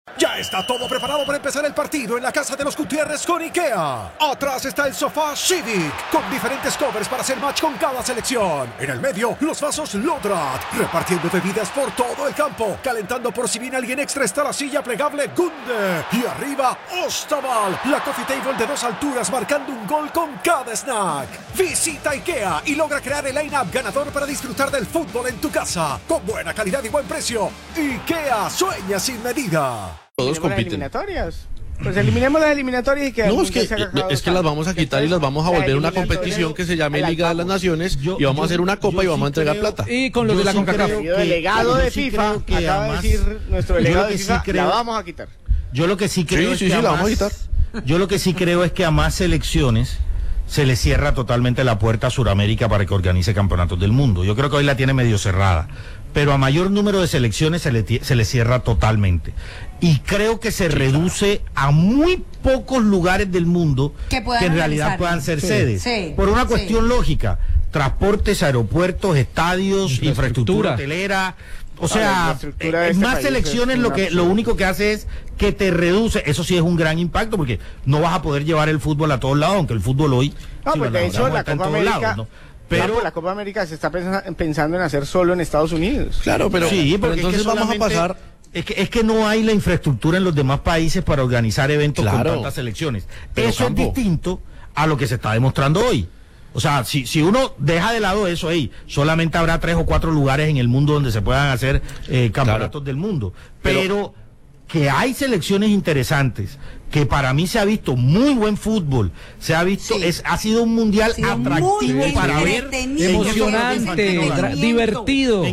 Ya está todo preparado para empezar el partido en la casa de los Gutiérrez con IKEA. Atrás está el sofá Civic, con diferentes covers para hacer match con cada selección. En el medio, los vasos Lodrat, repartiendo bebidas por todo el campo. Calentando por si viene alguien extra está la silla plegable Gunde. Y arriba, Ostaval, la coffee table de 2 alturas marcando un gol con cada snack. Visita IKEA y logra crear el line-up ganador para disfrutar del fútbol en tu casa. Con buena calidad y buen precio. IKEA sueña sin medida. Todos compiten. Las eliminatorias. Pues eliminemos las eliminatorias y que... No, es que las vamos a quitar y las vamos a volver una competición que se llame Liga de las Naciones y vamos a hacer una copa y vamos a entregar plata. Y con los de la CONCACAF. El delegado de FIFA, acaba de decir nuestro delegado de FIFA, la vamos a quitar. Yo lo que sí creo Sí, la vamos a quitar. Yo lo que sí creo es que a más selecciones se le cierra totalmente la puerta a Sudamérica para que organice campeonatos del mundo. Yo creo que hoy la tiene medio cerrada, pero a mayor número de selecciones se le cierra totalmente. Y creo que se reduce a muy pocos lugares del mundo que en realidad puedan ser sedes. Sí, por una cuestión lógica, transportes, aeropuertos, estadios, infraestructura hotelera. O sea, más selecciones lo único que hace es que te reduce. Eso sí es un gran impacto porque no vas a poder llevar el fútbol a todos lados, aunque el fútbol hoy... No, pues de hecho la Copa América... Lados, ¿no? Pero la Copa América se está pensando en hacer solo en Estados Unidos. Claro, pero, sí, pero entonces vamos a pasar... Es que no hay la infraestructura en los demás países para organizar eventos con tantas selecciones. Eso es distinto a lo que se está demostrando hoy. O sea, si uno deja de lado eso, solamente habrá 3 o 4 lugares en el mundo donde se puedan hacer campeonatos del mundo. Pero que hay selecciones interesantes, que para mí se ha visto muy buen fútbol, se ha visto, ha sido un mundial atractivo para ver, emocionante, divertido.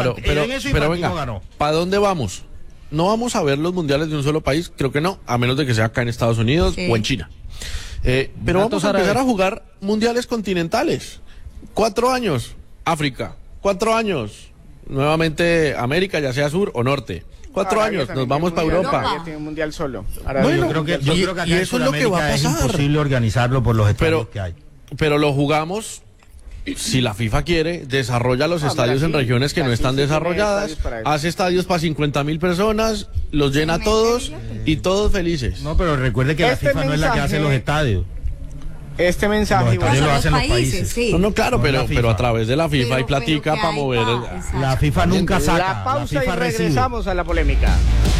Pero venga, ¿para dónde vamos? ¿No vamos a ver los mundiales de un solo país? Creo que no, a menos de que sea acá en Estados Unidos o en China. Pero vamos a empezar a jugar mundiales continentales. 4 años, África. 4 años, nuevamente América, ya sea sur o norte. 4 años, nos vamos para Europa. Tiene un mundial solo. Bueno, yo creo que acá en eso es lo que va a pasar. Es imposible organizarlo por los estadios que hay. Pero lo jugamos, si la FIFA quiere, desarrolla los estadios en regiones que no están desarrolladas, hace estadios para 50.000 personas, los llena todos y todos felices. No, pero recuerde que la FIFA no es la que hace los estadios. Este mensaje lo hacen los países. Sí. No, claro, pero a través de la FIFA hay platica para mover. La FIFA nunca saca. La pausa y regresamos a la polémica.